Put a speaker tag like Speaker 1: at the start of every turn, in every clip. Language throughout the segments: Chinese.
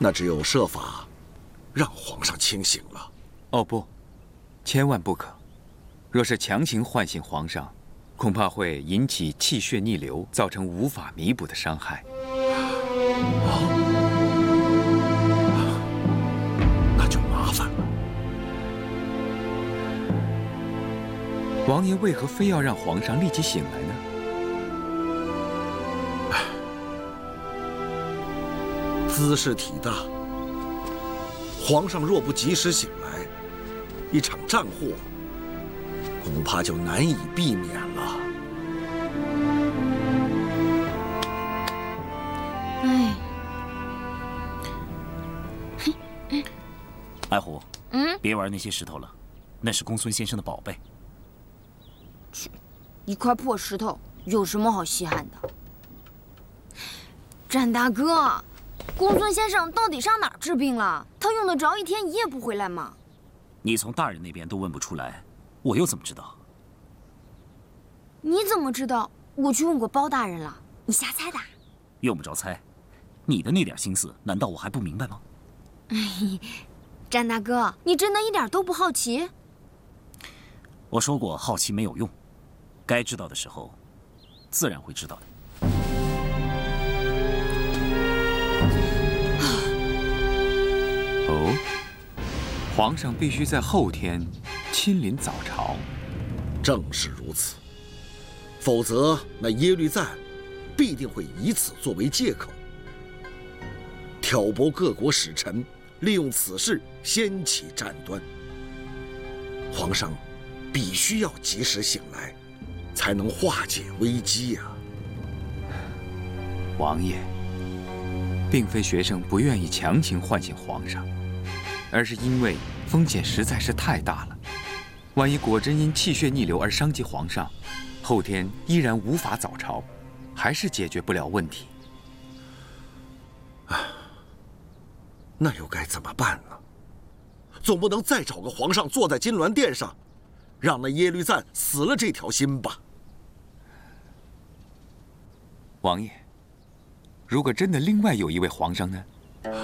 Speaker 1: 那只有设法让皇上清醒了。
Speaker 2: 哦不，千万不可！若是强行唤醒皇上，恐怕会引起气血逆流，造成无法弥补的伤害。
Speaker 1: 那就麻烦了。
Speaker 2: 王爷为何非要让皇上立即醒来呢？
Speaker 1: 姿势体大，皇上若不及时醒来，一场战祸恐怕就难以避免了。
Speaker 3: 爱虎，别玩那些石头了，那是公孙先生的宝贝。
Speaker 4: 一块破石头有什么好稀罕的？展大哥，公孙先生到底上哪儿治病了？他用得着一天一夜不回来吗？
Speaker 3: 你从大人那边都问不出来，我又怎么知道？
Speaker 4: 你怎么知道？我去问过包大人了，你瞎猜的。
Speaker 3: 用不着猜，你的那点心思，难道我还不明白吗？
Speaker 4: 展大哥，你真的一点都不好奇？
Speaker 3: 我说过，好奇没有用，该知道的时候，自然会知道的。
Speaker 2: 哦，皇上必须在后天亲临早朝。
Speaker 1: 正是如此，否则那耶律赞必定会以此作为借口，挑拨各国使臣，利用此事掀起战端。皇上必须要及时醒来，才能化解危机呀。
Speaker 2: 王爷，并非学生不愿意强行唤醒皇上，而是因为风险实在是太大了。万一果真因气血逆流而伤及皇上，后天依然无法早朝，还是解决不了问题。
Speaker 1: 那又该怎么办呢？总不能再找个皇上坐在金銮殿上，让那耶律赞死了这条心吧？
Speaker 2: 王爷，如果真的另外有一位皇上呢？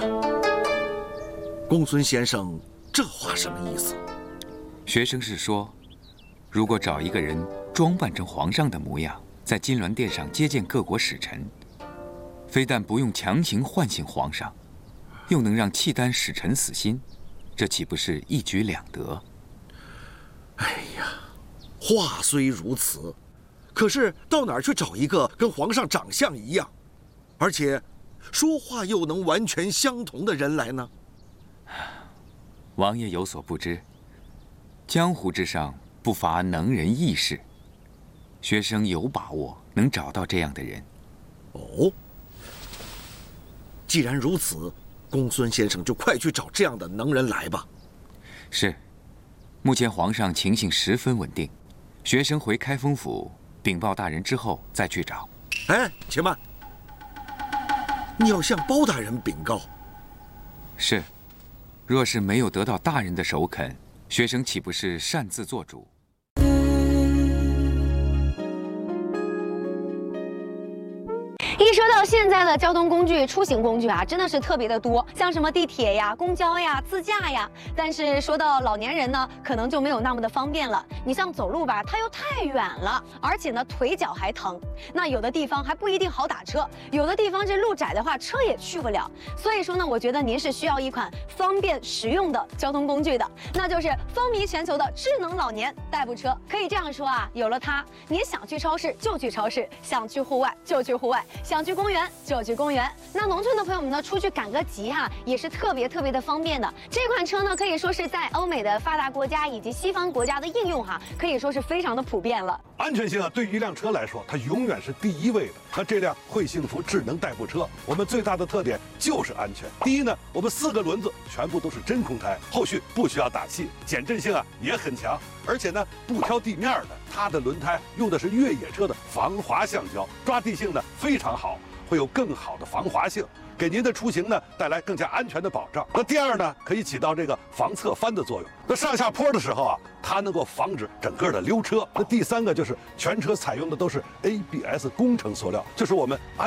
Speaker 1: 公孙先生这话什么意思？
Speaker 2: 学生是说，如果找一个人装扮成皇上的模样，在金銮殿上接见各国使臣，非但不用强行唤醒皇上，又能让契丹使臣死心，这岂不是一举两得？
Speaker 1: 哎呀，话虽如此，可是到哪儿去找一个跟皇上长相一样，而且说话又能完全相同的人来呢？
Speaker 2: 王爷有所不知，江湖之上不乏能人异士，学生有把握能找到这样的人。
Speaker 1: 哦，既然如此，公孙先生就快去找这样的能人来吧。
Speaker 2: 是，目前皇上情形十分稳定，学生回开封府禀报大人之后再去找。
Speaker 1: 哎，且慢，你要向包大人禀告。
Speaker 2: 是，若是没有得到大人的首肯，学生岂不是擅自做主？
Speaker 5: 一说到现在的交通工具、出行工具啊，真的是特别的多，像什么地铁呀、公交呀、自驾呀。但是说到老年人呢，可能就没有那么的方便了。你像走路吧，它又太远了，而且呢腿脚还疼。那有的地方还不一定好打车，有的地方这路窄的话，车也去不了。所以说呢，我觉得您是需要一款方便实用的交通工具的，那就是风靡全球的智能老年代步车。可以这样说啊，有了它，您想去超市就去超市，想去户外就去户外。想去公园就去公园，那农村的朋友们呢，出去赶个集哈，也是特别的方便的。这款车呢，可以说是在欧美的发达国家以及西方国家的应用哈，可以说是非常的普遍了。
Speaker 6: 安全性啊，对于一辆车来说，它永远是第一位的。那这辆会幸福智能代步车，我们最大的特点就是安全。第一呢，我们4个轮子全部都是真空胎，后续不需要打气，减震性啊也很强，而且呢不挑地面的，它的轮胎用的是越野车的防滑橡胶，抓地性呢非常好，会有更好的防滑性，给您的出行呢带来更加安全的保障。那第二呢，可以起到这个防侧翻的作用。那上下坡的时候啊，它能够防止整个的溜车。那第三个就是全车采用的都是 ABS 工程塑料，就是我们安